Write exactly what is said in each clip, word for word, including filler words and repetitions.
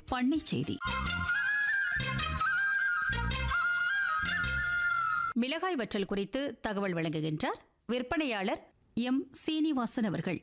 பண்ணை செய்தி. மிளகாய் வற்றல் குறித்து தகவல் வழங்குகின்றார் விற்பனையாளர் எம் சீனிவாசன் அவர்கள்.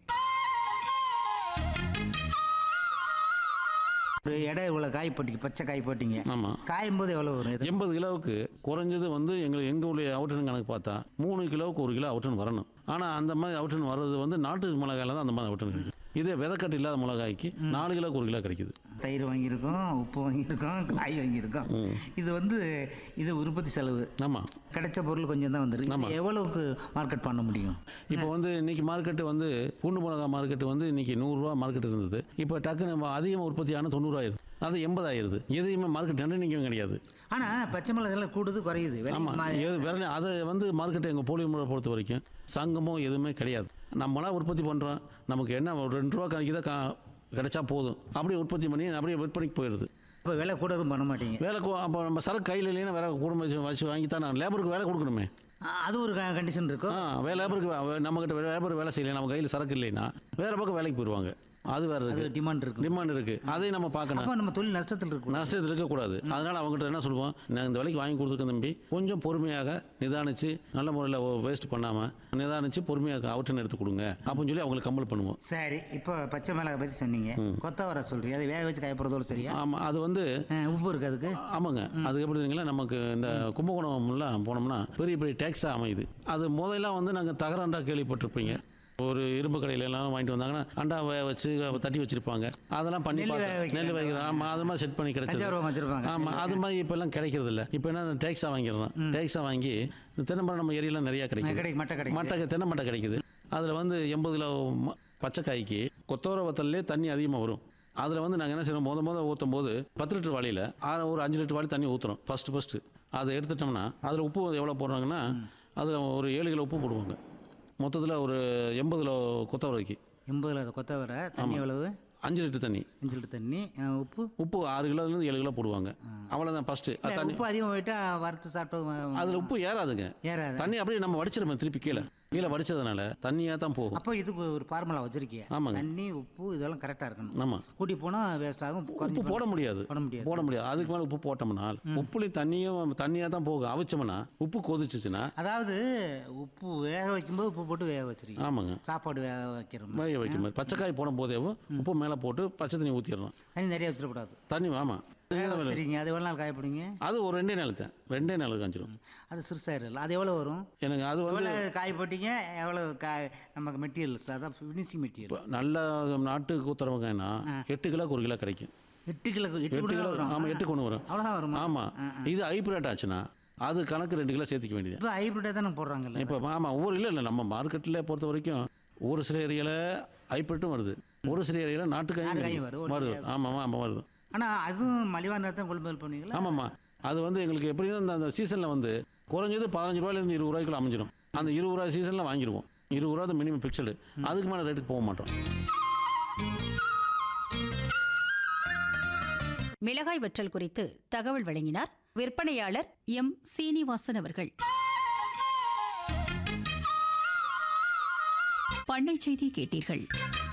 எடை இவ்வளோ காய் போட்டிங்க, பச்சை காய் போட்டிங்க. ஆமாம். காயும் போது எவ்வளோ வரும்? எண்பது கிலோவுக்கு குறைஞ்சது வந்து எங்களுக்கு எங்கள் உள்ள அவுட்டன் கணக்கு பார்த்தா மூணு கிலோவுக்கு ஒரு கிலோ அவுட்டன் வரணும். ஆனால் அந்த மாதிரி அவுட்டன் வர்றது வந்து நாட்டு மிளகாயில் தான் அந்த மாதிரி அவுட்டன் கிடைக்குது. இதே விதைக்கட்டு இல்லாத மிளகாய்க்கு நாலு கிலோவுக்கு ஒரு கிலோ கிடைக்குது. தயிர் வாங்கியிருக்கோம், உப்பு வாங்கியிருக்கோம், காய் வாங்கியிருக்கோம். இது வந்து இது உற்பத்தி செலவு. ஆமாம். கிடைச்ச பொருள் கொஞ்சம் தான் வந்துருக்கு. எவ்வளவுக்கு மார்க்கெட் பண்ண முடியும்? இப்போ வந்து இன்னைக்கு மார்க்கெட்டு வந்து பூண்டு மிளகா மார்க்கெட்டு வந்து இன்னைக்கு நூறுரூவா மார்க்கெட் இருந்தது. இப்போ டக்குன்னு அதிகமாக உற்பத்தியான தொண்ணூறு ஆயிடுது, அது எண்பது ஆயிடுது. எதையுமே மார்க்கெட் நிர்ணயிக்கவும் கிடையாது. ஆனால் பச்சை மிளகாய் கூடுது குறையுது. ஆமாம். வேற அதை வந்து மார்க்கெட்டை எங்கள் போலி முறை பொறுத்த வரைக்கும் சங்கமோ எதுவுமே கிடையாது. நம்மளாம் உற்பத்தி பண்ணுறோம், நமக்கு என்ன ஒரு ரெண்டு ரூபா கணக்கு தான் கிடைச்சா போதும், அப்படியே உற்பத்தி பண்ணி அப்படியே விற்பனைக்கு போயிடுது. இப்போ விலை கூடவும் பண்ண மாட்டீங்க. வேலை அப்போ நம்ம சரக்கு கையில் இல்லைன்னா வேலை குடும்பம் வச்சு வச்சு வாங்கி தான் நான் லேபருக்கு வேலை கொடுக்கணுமே. அது ஒரு கண்டிஷன் இருக்கும். ஆ வே லேபருக்கு நம்மகிட்ட லேபர் வேலை செய்யலை, நம்ம கையில் சரக்கு இல்லைன்னா வேறு பக்கம் வேலைக்கு போயிடுவாங்க. அது வேறு இருக்குது, டிமாண்ட் இருக்குது. டிமாண்ட் இருக்குது, அதையும் நம்ம பார்க்கணும். அப்போ நம்ம தொழில் நஷ்டத்தில் இருக்கும். நஷ்டத்தில் இருக்கக்கூடாது. அதனால் அவங்ககிட்ட என்ன சொல்லுவோம், நான் இந்த விலைக்கு வாங்கி கொடுத்துருக்கேன் தம்பி, கொஞ்சம் பொறுமையாக நிதானிச்சு நல்ல முறையில் வேஸ்ட் பண்ணாமல் நிதானிச்சு பொறுமையாக அவுட்டன் எடுத்து கொடுங்க அப்படின்னு சொல்லி அவங்களுக்கு கம்பல் பண்ணுவோம். சரி, இப்போ பச்சை மிளகாய் பற்றி சொன்னீங்க, கொத்தவரை சொல்கிறீங்க, அதை வேக வச்சு காயப்படுறதோடு சரியா? ஆமாம். அது வந்து உப்பு இருக்குது அதுக்கு. ஆமாங்க. அது எப்படி இருந்தீங்களா, நமக்கு இந்த கும்பகோணம்லாம் போனோம்னா பெரிய பெரிய டேக்ஸாக அமையுது. அது முதல்லாம் வந்து நாங்கள் தகராண்டா கேள்விப்பட்டிருப்பீங்க. ஒரு இரும்பு கடையில எல்லாம் வாங்கிட்டு வந்தாங்கன்னா அண்டா வச்சு தட்டி வச்சிருப்பாங்க. அதெல்லாம் பண்ணி நெல் வைக்கிறோம். ஆமாம், அது மாதிரி செட் பண்ணி கிடைச்சிருப்பாங்க. ஆமாம், அது மாதிரி இப்போல்லாம் கிடைக்கிறது இல்லை. இப்போ என்ன டேக்ஸாக வாங்கிடுறோம். டேக்ஸாக வாங்கி தென்னம்பரம் நம்ம ஏரியாலாம் நிறையா கிடைக்கும். மட்டை தென்னை மட்டை கிடைக்குது. அதில் வந்து எண்பது கிலோ பச்சைக்காய்க்கு கொத்தவரை வத்தல்லே தண்ணி அதிகமாக வரும். அதில் வந்து நாங்கள் என்ன செய்யணும், முத முத ஊற்றும் போது பத்து லிட்டர் வாளியில் ஒரு அஞ்சு லிட்டர் வாளி தண்ணி ஊற்றுறோம் ஃபஸ்ட்டு ஃபஸ்ட்டு. அதை எடுத்துட்டோம்னா அதில் உப்பு எவ்வளோ போடுறாங்கன்னா அதில் ஒரு ஏழு கிலோ உப்பு போடுவாங்க. மொத்தத்தில் ஒரு எண்பது கிலோ கொத்தவரைக்கு எண்பது கிலோ கொத்தவரை தண்ணி எவ்வளவு? அஞ்சு லிட்டர் தண்ணி. அஞ்சு லிட்டர் தண்ணி. உப்பு உப்பு ஆறு கிலோலேருந்து ஏழு கிலோ போடுவாங்க. அவ்வளோதான் ஃபஸ்ட்டு. தண்ணி உப்பு அதிகம் போயிட்டா வறுத்து சாப்பிட்டு அதில் உப்பு ஏறாதுங்க. ஏறாது. தண்ணி அப்படியே நம்ம வடிச்சிருப்போம் திருப்பி கீழே கீழே வடிச்சதுனால தண்ணியாக தான் போகும். அப்போ இதுக்கு ஒரு ஃபார்முலா வச்சிருக்கீங்க. ஆமாங்க. தண்ணி உப்பு இதெல்லாம் கரெக்டாக இருக்கணும். ஆமாம். கூட்டி போனால் வேஸ்ட் ஆகும். உப்பு போட முடியாது போட முடியாது போட முடியாது அதுக்கு மேலே உப்பு போட்டோம்னா உப்புலையும் தண்ணியும் தண்ணியாக தான் போகும். அவிச்சோம்னா உப்பு கொதிச்சுச்சுன்னா, அதாவது உப்பு வேக வைக்கும்போது உப்பு போட்டு வேக வச்சிருக்கீங்க. ஆமாங்க. சாப்பாடு வேக வைக்கிறோம். வேக வைக்கும்போது பச்சைக்காய் போடும் போதே உப்பு மேலே போட்டு பச்சை தண்ணி ஊற்றிடணும். தண்ணி நிறைய வச்சிடக்கூடாது. தண்ணி ஆமாம். சரிங்க. அது எவ்வளோ நாள் காயப்படுங்க? அது ஒரு ரெண்டே நாள் தான். ரெண்டே நாள் காய்ச்சிடும். அது சிறுசாயிரம். அது எவ்வளோ வரும் எனக்கு? அது வந்து காய போட்டிங்க எவ்வளோ காய் நமக்கு மெட்டீரியல்ஸ், அதான் ஃபினிஷிங் மெட்டீரியல். நல்ல நாட்டு கூத்துறவங்கன்னா எட்டு கிலோ ஒரு கிலோ கிடைக்கும். எட்டு கிலோ எட்டு கிலோ ஆமாம், எட்டு கொண்டு வரும். அவ்வளோதான் வரும். ஆமாம். இது ஹைப்ரிட் ஆச்சுன்னா அது கணக்கு ரெண்டு கிலோ சேர்த்துக்க வேண்டியது. இப்போ ஹைப்ரிட்டாக தானே போடுறாங்கல்ல இப்போ. ஆமாம். ஒவ்வொரு இல்லை இல்லை நம்ம மார்க்கெட்டில் பொறுத்த வரைக்கும் ஒரு சில ஏரியாவில் ஹைப்ரிட்டும் வருது, ஒரு சில ஏரியாவில் நாட்டுக்காயும் வருது. ஆமாம் ஆமாம் வருது. ஆனால் அதுவும் மலிவான நேரத்தான் கொள்முதல் பண்ணுவீங்களா? ஆமாம்மா. அது வந்து எங்களுக்கு எப்படி அந்த அந்த சீசனில் வந்து குறைஞ்சது பதினஞ்சு ரூபாயிலேருந்து இருபது ரூபாய்க்குள்ள அமைஞ்சிடும். அந்த இருபது ரூபாய் சீசனில் வாங்கிடுவோம். இருபது ரூபா தான் மினிமம் பிக்சடு. அதுக்கு மேலே ரேட்டுக்கு போக மாட்டோம். மிளகாய் வற்றல் குறித்து தகவல் வழங்கினார் விற்பனையாளர் எம் சீனிவாசன் அவர்கள். பண்ணை செய்தி கேட்டீர்கள்.